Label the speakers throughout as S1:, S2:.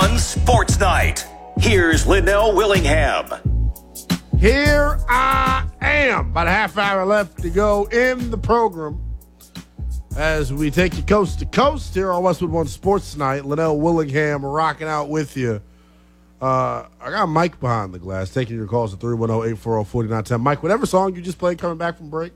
S1: One Sports Night. Here's Linnell Willingham.
S2: Here I am. About a half hour left to go in the program as we take you coast to coast here on Westwood One Sports Night. Linnell Willingham rocking out with you. I got Mike behind the glass taking your calls at 310-840-4910. Mike, whatever song you just played coming back from break,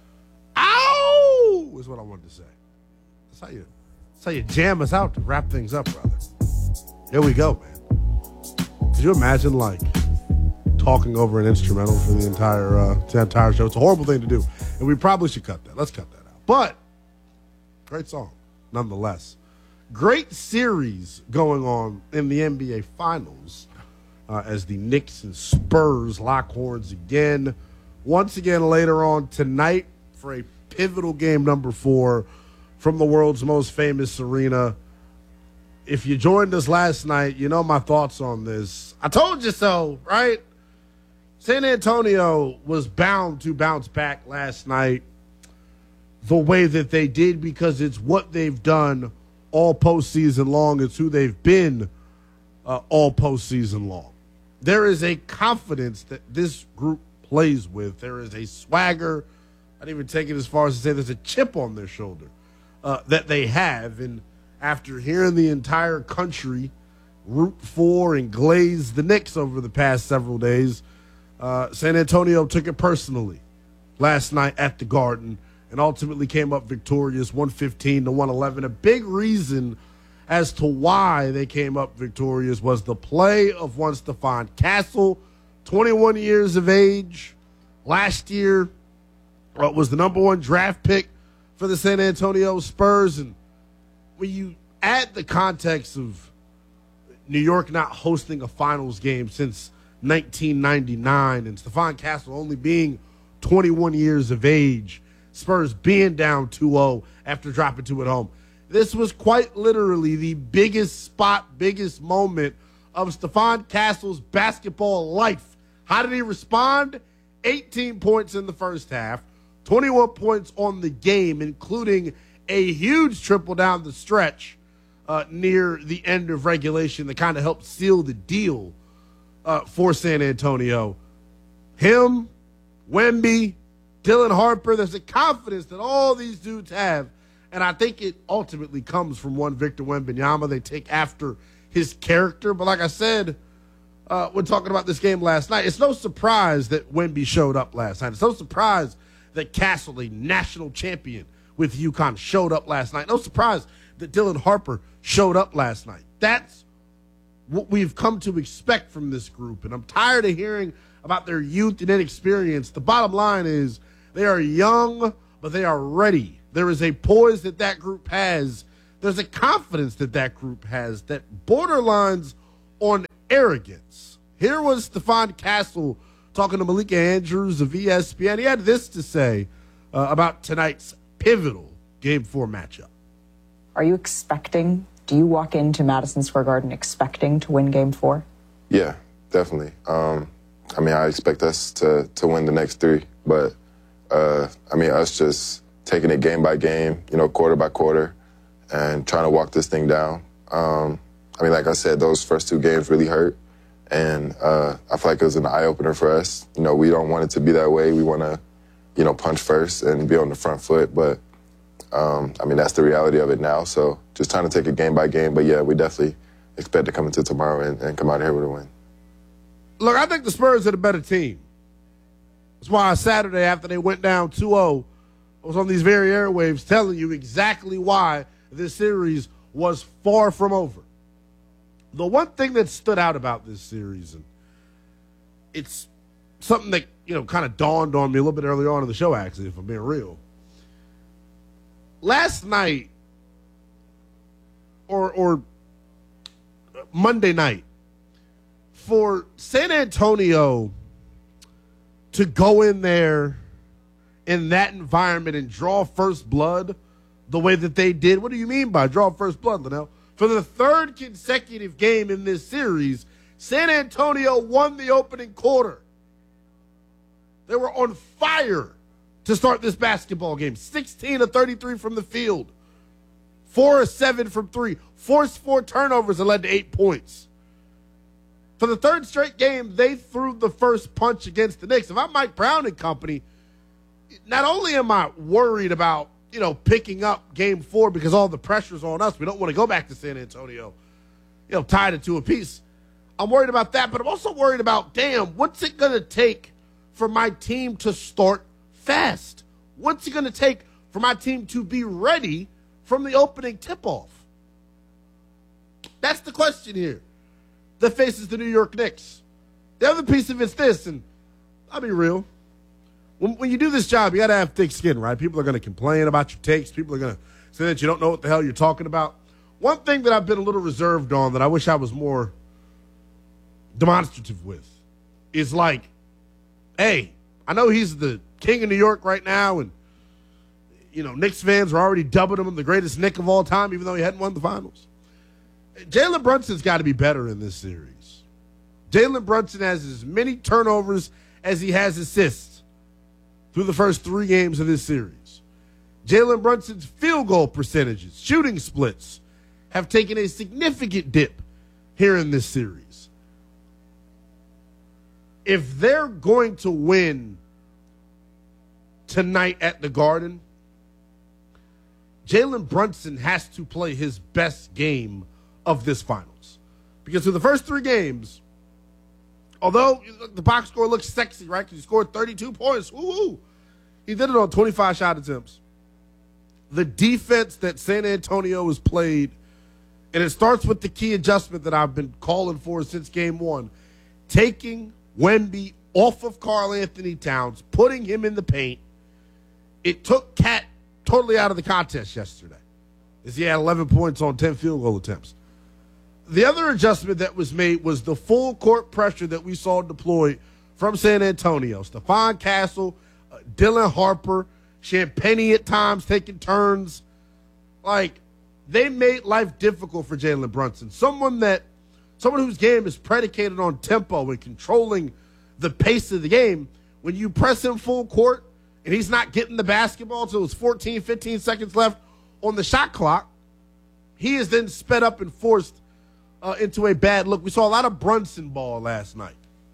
S2: ow, is what I wanted to say. That's how you jam us out to wrap things up, brother. Here we go, man. Could you imagine, like, talking over an instrumental for the entire show? It's a horrible thing to do, and we probably should cut that. Let's cut that out. But great song, nonetheless. Great series going on in the NBA Finals as the Knicks and Spurs lock horns again. Once again later on tonight for a pivotal game number 4 from the world's most famous arena. If you joined us last night, you know my thoughts on this. I told you so, right? San Antonio was bound to bounce back last night the way that they did because it's what they've done all postseason long. It's who they've been all postseason long. There is a confidence that this group plays with. There is a swagger. I'd even take it as far as to say there's a chip on their shoulder that they have. And after hearing the entire country root for and glaze the Knicks over the past several days, San Antonio took it personally last night at the Garden and ultimately came up victorious 115-111. A big reason as to why they came up victorious was the play of one Stephon Castle, 21 years of age. Last year was the number 1 draft pick for the San Antonio Spurs. And when you add the context of New York not hosting a finals game since 1999 and Stephon Castle only being 21 years of age, Spurs being down 2-0 after dropping 2 at home. This was quite literally the biggest moment of Stephon Castle's basketball life. How did he respond? 18 points in the first half, 21 points on the game, including a huge triple down the stretch near the end of regulation that kind of helped seal the deal for San Antonio. Him, Wemby, Dylan Harper, there's a confidence that all these dudes have, and I think it ultimately comes from one Victor Wembanyama. They take after his character. But like I said, when talking about this game last night, it's no surprise that Wemby showed up last night. It's no surprise that Castle, a national champion with UConn, showed up last night. No surprise that Dylan Harper showed up last night. That's what we've come to expect from this group, and I'm tired of hearing about their youth and inexperience. The bottom line is they are young, but they are ready. There is a poise that group has. There's a confidence that group has that borderlines on arrogance. Here was Stephon Castle talking to Malika Andrews of ESPN. He had this to say about tonight's pivotal Game 4 matchup.
S3: Are you do you walk into Madison Square Garden expecting to win Game 4?
S4: Yeah, definitely. I expect us to win the next 3, but us just taking it game by game, quarter by quarter, and trying to walk this thing down. Like I said, those first 2 games really hurt, and I feel like it was an eye-opener for us. We don't want it to be that way. We want to, punch first and be on the front foot, but, that's the reality of it now. So just trying to take it game by game, but, yeah, we definitely expect to come into tomorrow and come out here with a win.
S2: Look, I think the Spurs are the better team. That's why Saturday, after they went down 2-0, I was on these very airwaves telling you exactly why this series was far from over. The one thing that stood out about this series, and it's something that, kind of dawned on me a little bit earlier on in the show, actually, if I'm being real. Last night, or Monday night, for San Antonio to go in there in that environment and draw first blood the way that they did. What do you mean by draw first blood, Linnell? For the 3rd consecutive game in this series, San Antonio won the opening quarter. They were on fire to start this basketball game. 16 of 33 from the field. 4 of 7 from 3, forced 4 turnovers and led to 8 points. For the third straight game, they threw the first punch against the Knicks. If I'm Mike Brown and company, not only am I worried about, picking up game 4 because all the pressure's on us. We don't want to go back to San Antonio, tied it to a piece. I'm worried about that, but I'm also worried about, what's it going to take for my team to start fast? What's it going to take for my team to be ready from the opening tip-off? That's the question here that faces the New York Knicks. The other piece of it's this, and I'll be real. When you do this job, you got to have thick skin, right? People are going to complain about your takes. People are going to say that you don't know what the hell you're talking about. One thing that I've been a little reserved on that I wish I was more demonstrative with is like, hey, I know he's the king of New York right now, and, Knicks fans are already dubbing him the greatest Knick of all time, even though he hadn't won the finals. Jalen Brunson's got to be better in this series. Jalen Brunson has as many turnovers as he has assists through the first 3 games of this series. Jalen Brunson's field goal percentages, shooting splits, have taken a significant dip here in this series. If they're going to win tonight at the Garden, Jalen Brunson has to play his best game of this finals. Because through the first 3 games, although the box score looks sexy, right? Because he scored 32 points. Woo-woo. He did it on 25 shot attempts. The defense that San Antonio has played, and it starts with the key adjustment that I've been calling for since game 1, taking Wemby off of Karl Anthony Towns, putting him in the paint. It took Cat totally out of the contest yesterday, as he had 11 points on 10 field goal attempts. The other adjustment that was made was the full court pressure that we saw deployed from San Antonio. Stephon Castle, Dylan Harper, Champagnie at times taking turns. They made life difficult for Jalen Brunson. Someone whose game is predicated on tempo and controlling the pace of the game. When you press him full court and he's not getting the basketball until it's 14, 15 seconds left on the shot clock, he is then sped up and forced into a bad look. We saw a lot of Brunson ball last night.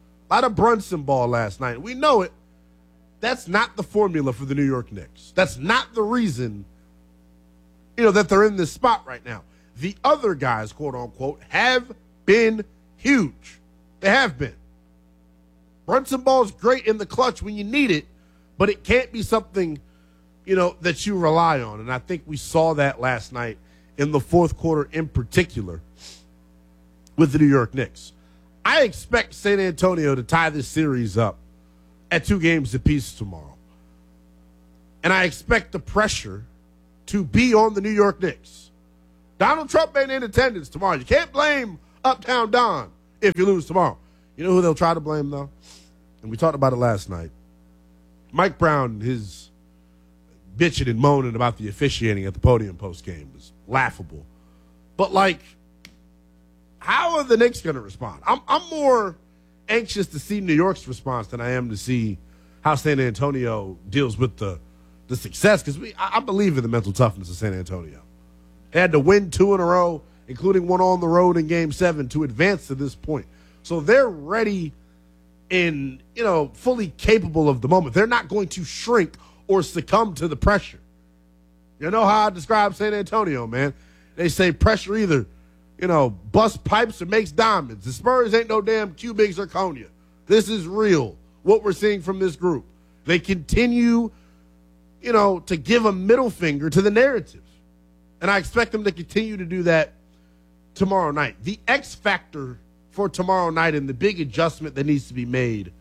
S2: We know it. That's not the formula for the New York Knicks. That's not the reason, that they're in this spot right now. The other guys, quote unquote, have been huge. They have been. Brunson ball is great in the clutch when you need it, but it can't be something, that you rely on. And I think we saw that last night in the fourth quarter in particular with the New York Knicks. I expect San Antonio to tie this series up at 2 games apiece tomorrow. And I expect the pressure to be on the New York Knicks. Donald Trump ain't in attendance tomorrow. You can't blame Uptown Don if you lose tomorrow. You know who they'll try to blame, though? And we talked about it last night. Mike Brown, his bitching and moaning about the officiating at the podium post-game was laughable. But, how are the Knicks going to respond? I'm more anxious to see New York's response than I am to see how San Antonio deals with the success, because I believe in the mental toughness of San Antonio. They had to win 2 in a row, including one on the road in Game 7, to advance to this point. So they're ready and, fully capable of the moment. They're not going to shrink or succumb to the pressure. You know how I describe San Antonio, man? They say pressure either, busts pipes or makes diamonds. The Spurs ain't no damn cubic zirconia. This is real, what we're seeing from this group. They continue, to give a middle finger to the narrative. And I expect them to continue to do that tomorrow night. The X factor for tomorrow night and the big adjustment that needs to be made,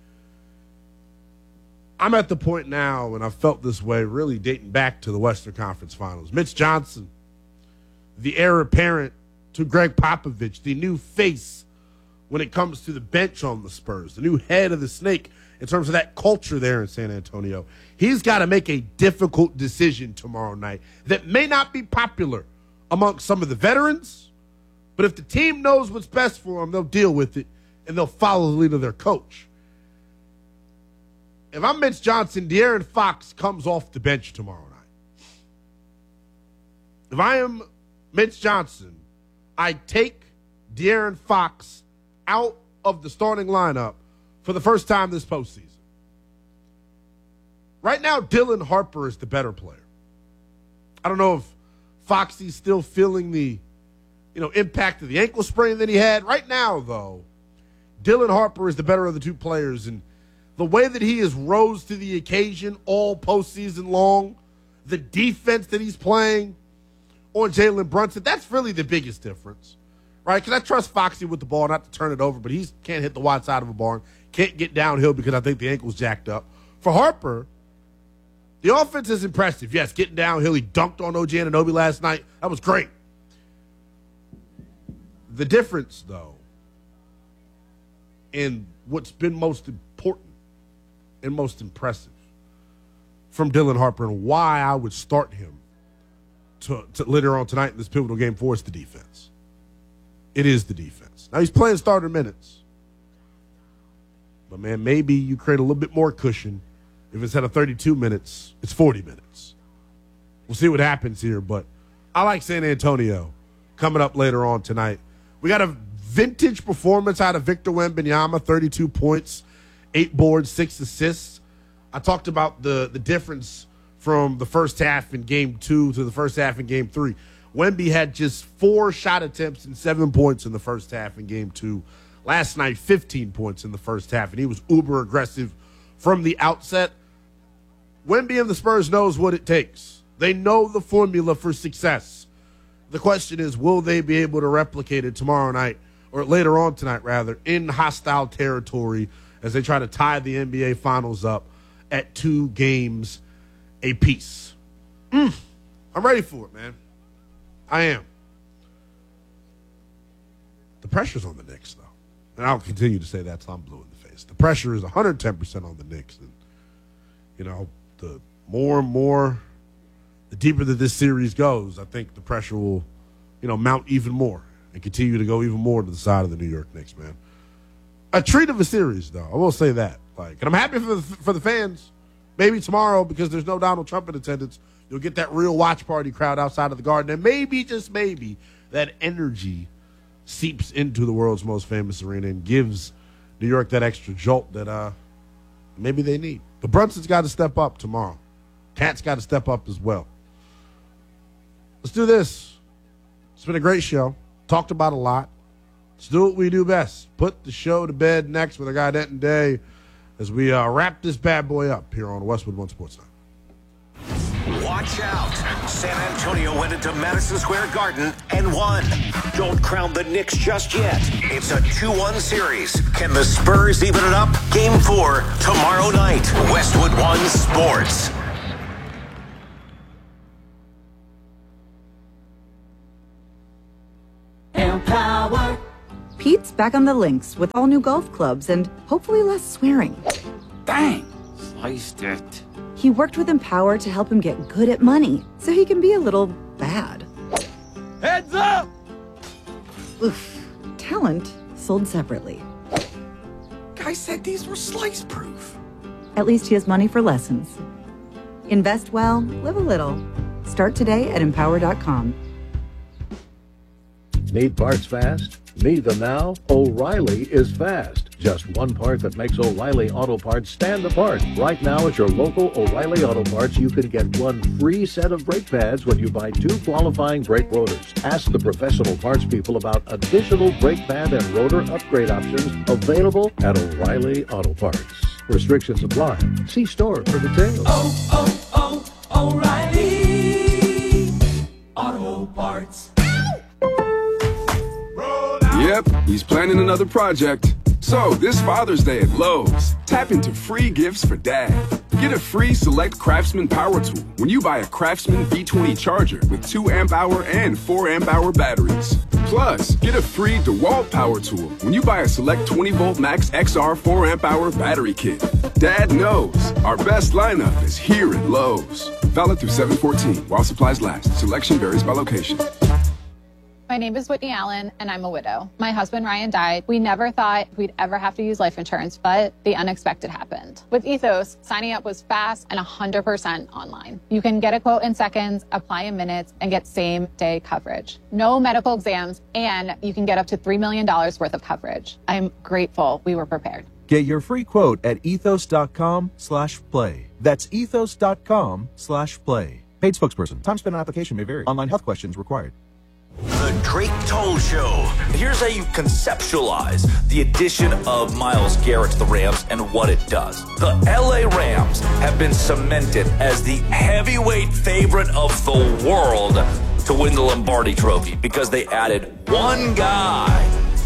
S2: I'm at the point now, and I've felt this way really dating back to the Western Conference Finals. Mitch Johnson, the heir apparent to Greg Popovich, the new face when it comes to the bench on the Spurs, the new head of the snake in terms of that culture there in San Antonio. He's got to make a difficult decision tomorrow night that may not be popular amongst some of the veterans, but if the team knows what's best for them, they'll deal with it and they'll follow the lead of their coach. If I'm Mitch Johnson, De'Aaron Fox comes off the bench tomorrow night. If I am Mitch Johnson, I take De'Aaron Fox out of the starting lineup for the first time this postseason. Right now, Dylan Harper is the better player. I don't know if Foxy's still feeling the, impact of the ankle sprain that he had. Right now, though, Dylan Harper is the better of the two players, and the way that he has rose to the occasion all postseason long, the defense that he's playing on Jalen Brunson, that's really the biggest difference, right? Because I trust Foxy with the ball not to turn it over, but he can't hit the wide side of a barn, can't get downhill because I think the ankle's jacked up. For Harper, the offense is impressive. Yes, getting downhill. He dunked on OG Anunoby last night. That was great. The difference, though, in what's been most important and most impressive from Dylan Harper and why I would start him to later on tonight in this pivotal game for us, the defense. It is the defense. Now, he's playing starter minutes. But, man, maybe you create a little bit more cushion. If instead of 32 minutes, it's 40 minutes. We'll see what happens here, but I like San Antonio coming up later on tonight. We got a vintage performance out of Victor Wembanyama, 32 points, 8 boards, 6 assists. I talked about the difference from the first half in Game 2 to the first half in Game 3. Wemby had just 4 shot attempts and 7 points in the first half in Game 2. Last night, 15 points in the first half, and he was uber aggressive from the outset. Wemby and the Spurs knows what it takes. They know the formula for success. The question is, will they be able to replicate it tomorrow night, or later on tonight, rather, in hostile territory as they try to tie the NBA Finals up at 2 games apiece? I'm ready for it, man. I am. The pressure's on the Knicks, though. And I'll continue to say that till I'm blue in the face. The pressure is 110% on the Knicks. And, the more and more, the deeper that this series goes, I think the pressure will, mount even more and continue to go even more to the side of the New York Knicks, man. A treat of a series, though. I will say that. And I'm happy for the fans. Maybe tomorrow, because there's no Donald Trump in attendance, you'll get that real watch party crowd outside of the Garden. And maybe, just maybe, that energy seeps into the world's most famous arena and gives New York that extra jolt that maybe they need. But Brunson's got to step up tomorrow. Cat's got to step up as well. Let's do this. It's been a great show. Talked about a lot. Let's do what we do best. Put the show to bed next with our guy Denton Day as we wrap this bad boy up here on Westwood One Sports Night.
S1: Watch out. San Antonio went into Madison Square Garden and won. Don't crown the Knicks just yet. It's a 2-1 series. Can the Spurs even it up? Game 4 tomorrow night. Westwood One Sports.
S5: Empower. Pete's back on the links with all new golf clubs and hopefully less swearing.
S6: Dang, sliced it.
S5: He worked with Empower to help him get good at money, so he can be a little bad.
S6: Heads up!
S5: Oof. Talent sold separately.
S6: Guy said these were slice proof.
S5: At least he has money for lessons. Invest well, live a little. Start today at Empower.com.
S7: Need parts fast? Need them now? O'Reilly is fast. Just one part that makes O'Reilly Auto Parts stand apart. Right now at your local O'Reilly Auto Parts, you can get one free set of brake pads when you buy 2 qualifying brake rotors. Ask the professional parts people about additional brake pad and rotor upgrade options available at O'Reilly Auto Parts. Restrictions apply. See store for details.
S8: O'Reilly Auto Parts.
S9: Yep, he's planning another project. So, this Father's Day at Lowe's, tap into free gifts for Dad. Get a free Select Craftsman power tool when you buy a Craftsman V20 charger with 2 amp-hour and 4 amp-hour batteries. Plus, get a free DeWalt power tool when you buy a Select 20-volt Max XR 4 amp-hour battery kit. Dad knows our best lineup is here at Lowe's. Valid through 7/14 while supplies last. Selection varies by location.
S10: My name is Whitney Allen, and I'm a widow. My husband, Ryan, died. We never thought we'd ever have to use life insurance, but the unexpected happened. With Ethos, signing up was fast and 100% online. You can get a quote in seconds, apply in minutes, and get same-day coverage. No medical exams, and you can get up to $3 million worth of coverage. I'm grateful we were prepared.
S11: Get your free quote at ethos.com/play. That's ethos.com/play. Paid spokesperson. Time spent on application may vary. Online health questions required.
S12: The Drake Toll Show. Here's how you conceptualize the addition of Myles Garrett to the Rams and what it does. The LA Rams have been cemented as the heavyweight favorite of the world to win the Lombardi Trophy because they added one guy.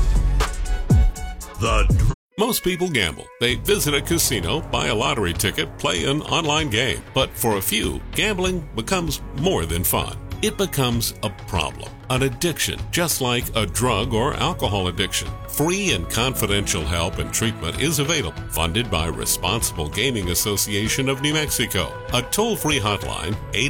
S13: Most people gamble. They visit a casino, buy a lottery ticket, play an online game. But for a few, gambling becomes more than fun. It becomes a problem, an addiction, just like a drug or alcohol addiction. Free and confidential help and treatment is available, funded by Responsible Gaming Association of New Mexico. A toll-free hotline,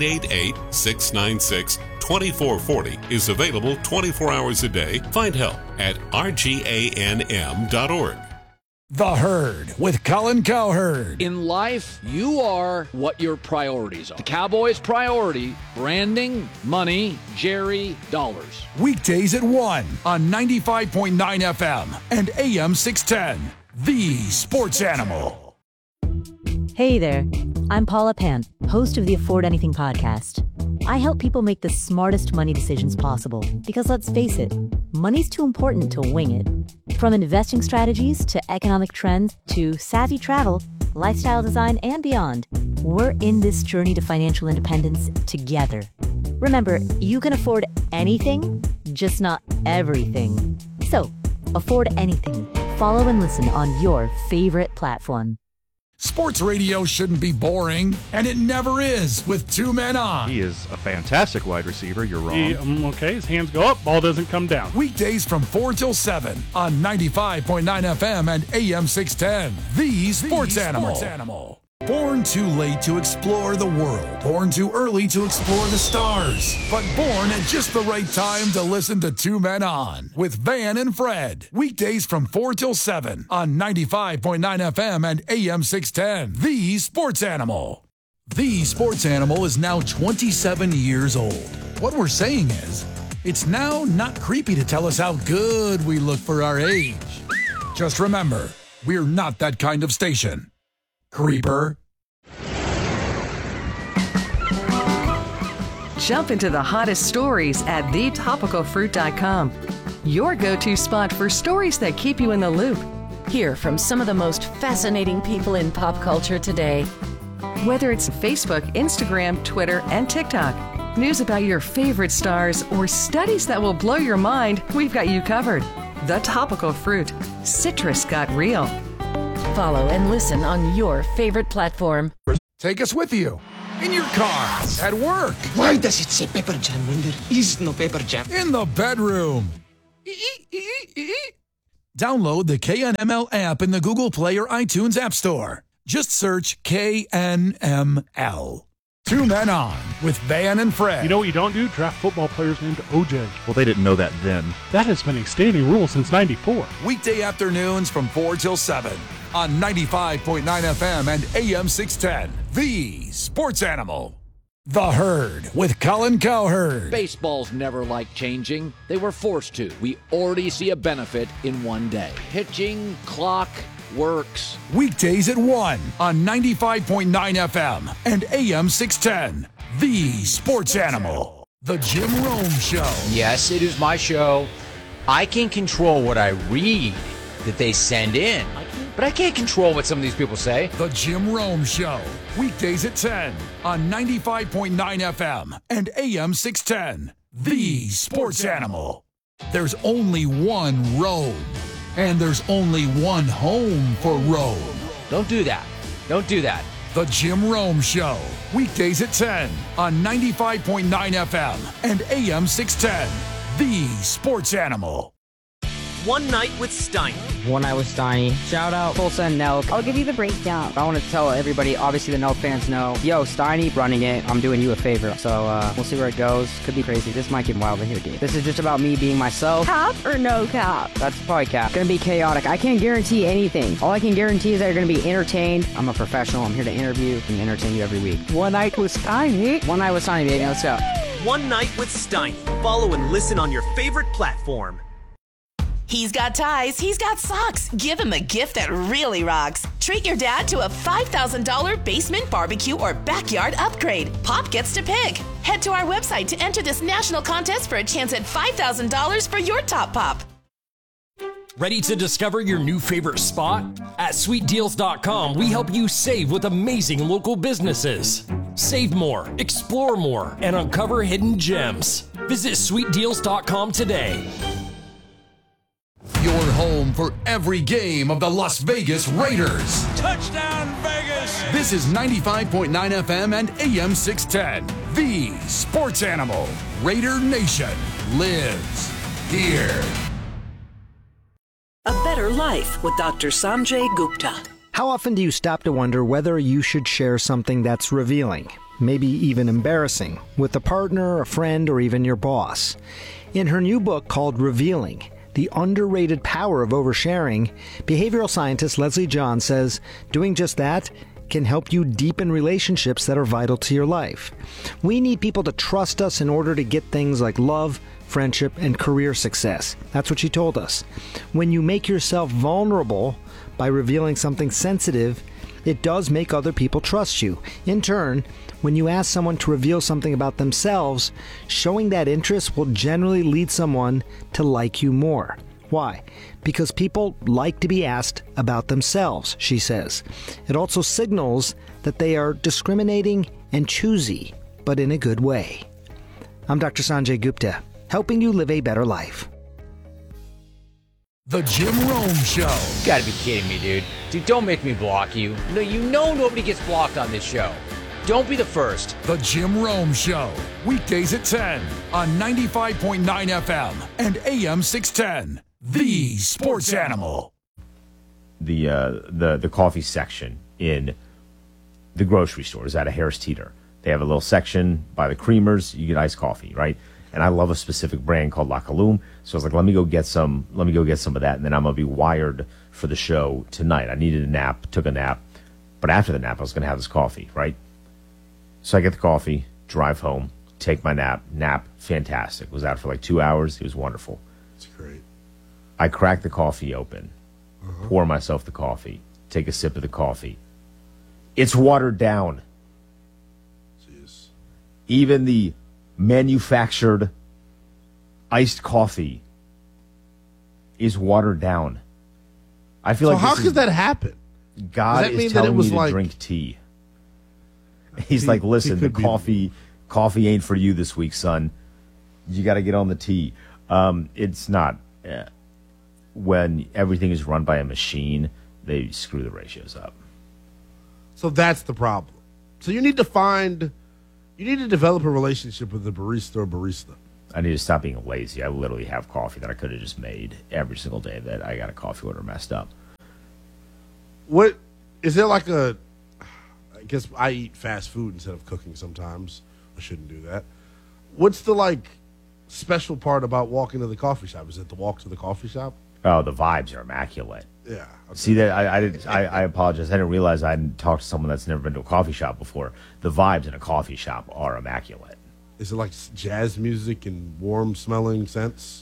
S13: 888-696-2440, is available 24 hours a day. Find help at rganm.org.
S6: The Herd with Colin Cowherd.
S14: In life, you are what your priorities are. The Cowboys' priority, branding, money, Jerry, dollars.
S6: Weekdays at 1 on 95.9 FM and AM 610. The Sports Animal.
S15: Hey there. I'm Paula Pant, host of the Afford Anything podcast. I help people make the smartest money decisions possible because, let's face it, money's too important to wing it. From investing strategies to economic trends to savvy travel, lifestyle design, and beyond, we're in this journey to financial independence together. Remember, you can afford anything, just not everything. So, afford anything. Follow and listen on your favorite platform.
S6: Sports radio shouldn't be boring, and it never is with two men on.
S16: He is a fantastic wide receiver. You're wrong.
S17: Okay, his hands go up, ball doesn't come down.
S6: Weekdays from 4 till 7 on 95.9 FM and AM 610. The Sports Animal. Born too late to explore the world. Born too early to explore the stars. But born at just the right time to listen to Two Men On with Van and Fred. Weekdays from 4 till 7 on 95.9 FM and AM 610. The Sports Animal. The Sports Animal is now 27 years old. What we're saying is, it's now not creepy to tell us how good we look for our age. Just remember, we're not that kind of station. Creeper.
S18: Jump into the hottest stories at thetopicalfruit.com. Your go-to spot for stories that keep you in the loop.
S19: Hear from some of the most fascinating people in pop culture today.
S18: Whether it's Facebook, Instagram, Twitter, and TikTok, news about your favorite stars, or studies that will blow your mind, we've got you covered. The Topical Fruit. Citrus got real.
S19: Follow and listen on your favorite platform.
S6: Take us with you. In your car, at work.
S20: Why does it say pepper jam when there is no pepper jam?
S6: In the bedroom. Download the KNML app in the Google Play or iTunes App Store. Just search KNML. Two Men On with Van and Fred.
S17: You know what you don't do? Draft football players named OJ.
S16: Well, they didn't know that then.
S17: That has been a standing rule since '94.
S6: Weekday afternoons from 4 till 7 on 95.9 FM and AM 610. The Sports Animal. The Herd with Colin Cowherd.
S14: Baseball's never liked changing. They were forced to. We already see a benefit in one day. Pitching, clock, works.
S6: Weekdays at 1 on 95.9 FM and AM 610. The Sports Animal. The Jim Rome Show.
S21: Yes, it is my show. I can control what I read that they send in, but I can't control what some of these people say.
S6: The Jim Rome Show. Weekdays at 10 on 95.9 FM and AM 610. The Sports Animal. There's only one Rome. And there's only one home for Rome.
S21: Don't do that. Don't do that.
S6: The Jim Rome Show. Weekdays at 10 on 95.9 FM and AM 610. The Sports Animal.
S3: One Night with Steiny.
S22: One Night with Steiny. Shout out Full Send Nelk.
S23: I'll give you the breakdown.
S22: I want to tell everybody, obviously the Nelk fans know, yo, Steiny running it. I'm doing you a favor. So we'll see where it goes. Could be crazy. This might get wild in here, dude. This is just about me being myself.
S23: Cap or no cap?
S22: That's probably cap. Gonna be chaotic. I can't guarantee anything. All I can guarantee is that you're gonna be entertained. I'm a professional. I'm here to interview and entertain you every week.
S23: One Night with Steiny.
S22: One Night with Steiny, baby. Let's go.
S3: One Night with Steiny. Follow and listen on your favorite platform.
S24: He's got ties, he's got socks. Give him a gift that really rocks. Treat your dad to a $5,000 basement barbecue or backyard upgrade. Pop gets to pick. Head to our website to enter this national contest for a chance at $5,000 for your top pop.
S25: Ready to discover your new favorite spot? At SweetDeals.com, we help you save with amazing local businesses. Save more, explore more, and uncover hidden gems. Visit SweetDeals.com today.
S6: Your home for every game of the Las Vegas Raiders.
S8: Touchdown, Vegas!
S6: This is 95.9 FM and AM 610. The Sports Animal. Raider Nation lives here.
S26: A better life with Dr. Sanjay Gupta.
S27: How often do you stop to wonder whether you should share something that's revealing, maybe even embarrassing, with a partner, a friend, or even your boss? In her new book called Revealing, The Underrated Power of Oversharing, behavioral scientist Leslie John says doing just that can help you deepen relationships that are vital to your life. We need people to trust us in order to get things like love, friendship, and career success. That's what she told us. When you make yourself vulnerable by revealing something sensitive, it does make other people trust you. In turn, when you ask someone to reveal something about themselves, showing that interest will generally lead someone to like you more. Why? Because people like to be asked about themselves, she says. It also signals that they are discriminating and choosy, but in a good way. I'm Dr. Sanjay Gupta, helping you live a better life.
S6: The Jim Rome Show.
S21: You gotta be kidding me, dude. Dude, don't make me block you. No, you know nobody gets blocked on this show. Don't be the first.
S6: The Jim Rome Show. Weekdays at 10 on 95.9 FM and AM 610. The Sports Animal.
S28: The coffee section in the grocery store is at a Harris Teeter. They have a little section by the creamers. You get iced coffee, right? And I love a specific brand called La Colombe. So I was like, let me go get some of that, and then I'm gonna be wired for the show tonight. I needed a nap, took a nap, but after the nap, I was gonna have this coffee, right? So I get the coffee, drive home, take my nap, fantastic. Was out for like 2 hours. It was wonderful.
S2: It's great.
S28: I crack the coffee open, pour myself the coffee, take a sip of the coffee. It's watered down.
S2: Jeez.
S28: Even the manufactured iced coffee is watered down. I feel like
S2: how could that happen?
S28: God is telling me to drink tea. He's like, listen, the coffee ain't for you this week, son. You got to get on the tea. It's not. When everything is run by a machine, they screw the ratios up.
S2: So that's the problem. So you need to develop a relationship with the barista or barista.
S28: I need to stop being lazy. I literally have coffee that I could have just made every single day that I got a coffee order messed up.
S2: What is there like a? I guess I eat fast food instead of cooking sometimes. I shouldn't do that. What's the special part about walking to the coffee shop? Is it the walk to the coffee shop?
S28: Oh, the vibes are immaculate.
S2: Yeah. Okay.
S28: See that I apologize. I didn't realize I hadn't talked to someone that's never been to a coffee shop before. The vibes in a coffee shop are immaculate.
S2: Is it like jazz music and warm smelling scents?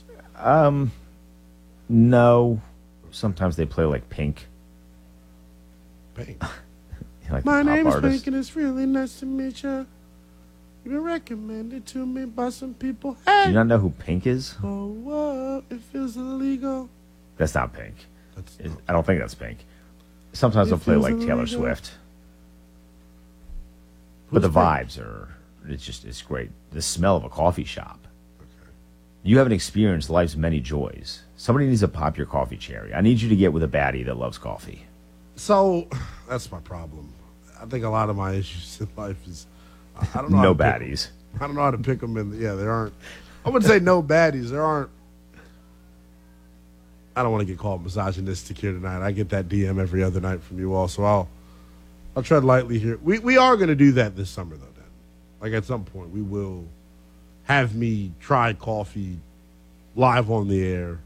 S28: No. Sometimes they play like Pink.
S2: Pink.
S28: Like
S2: my name is Pink and it's really nice to meet you. You've been recommended to me by some people. Hey!
S28: Do you not know who Pink is?
S2: Oh, whoa, it feels illegal.
S28: That's not Pink. I don't think that's Pink. Sometimes they'll play like Taylor Swift. But the vibes are, it's great. The smell of a coffee shop. Okay. You haven't experienced life's many joys. Somebody needs to pop your coffee cherry. I need you to get with a baddie that loves coffee.
S2: So, that's my problem. I think a lot of my issues in life is, I don't know.
S28: No baddies.
S2: I don't know how to pick them in. Yeah, there aren't. I wouldn't say no baddies. There aren't. I don't want to get called misogynistic here tonight. I get that DM every other night from you all, so I'll tread lightly here. We are going to do that this summer, though, Dan. Like, at some point, we will have me try coffee live on the air.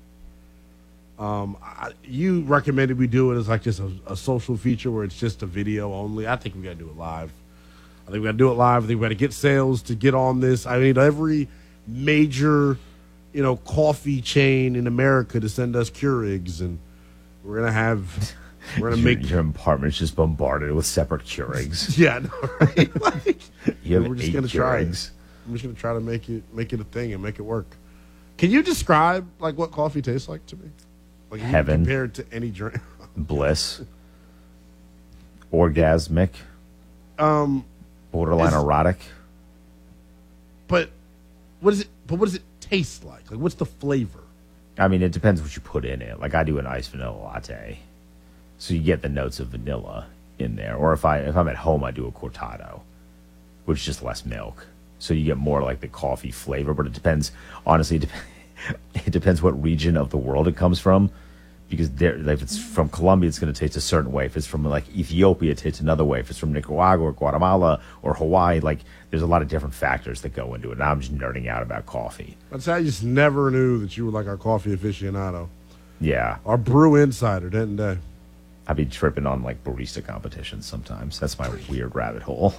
S2: You recommended we do it as like just a social feature where it's just a video only. I think we got to do it live. I think we got to do it live. I think we got to get sales to get on this. I need every major, coffee chain in America to send us Keurigs, and we're gonna make
S28: your apartment's just bombarded with separate Keurigs.
S2: Yeah, I know, right? Like,
S28: we're just gonna
S2: try it. I'm just gonna try to make it a thing and make it work. Can you describe like what coffee tastes like to me? Like
S28: heaven
S2: compared to any drink.
S28: Bliss. Orgasmic. Borderline erotic.
S2: But what does it taste like? Like, what's the flavor?
S28: I mean, it depends what you put in it. Like, I do an iced vanilla latte, so you get the notes of vanilla in there. Or if I'm at home, I do a cortado, which is just less milk, so you get more like the coffee flavor. But it depends. Honestly, it depends what region of the world it comes from. Because if it's from Colombia, it's going to taste a certain way. If it's from like Ethiopia, it tastes another way. If it's from Nicaragua or Guatemala or Hawaii, like there's a lot of different factors that go into it. And I'm just nerding out about coffee.
S2: I'd say I just never knew that you were like our coffee aficionado.
S28: Yeah.
S2: Our brew insider, didn't I?
S28: I'd be tripping on like barista competitions sometimes. That's my weird rabbit hole.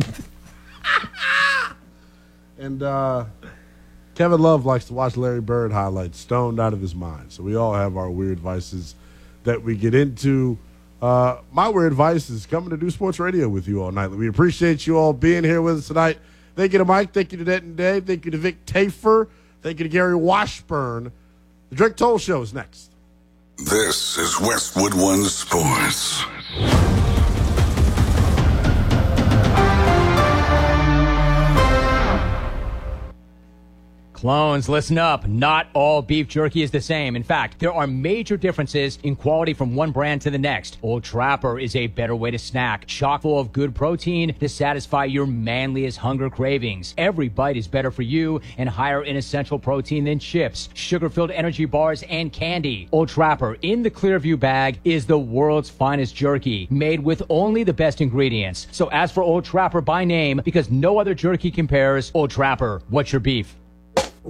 S2: And Kevin Love likes to watch Larry Bird highlights stoned out of his mind. So we all have our weird vices that we get into. My weird vice is coming to do sports radio with you all night. We appreciate you all being here with us tonight. Thank you to Mike. Thank you to Denton Dave. Thank you to Vic Tafer. Thank you to Gary Washburn. The Drake Toll Show is next.
S1: This is Westwood One Sports.
S4: Clones, listen up. Not all beef jerky is the same. In fact, there are major differences in quality from one brand to the next. Old Trapper is a better way to snack, chock full of good protein to satisfy your manliest hunger cravings. Every bite is better for you and higher in essential protein than chips, sugar-filled energy bars, and candy. Old Trapper in the Clearview bag is the world's finest jerky, made with only the best ingredients. So ask for Old Trapper by name because no other jerky compares. Old Trapper, what's your beef?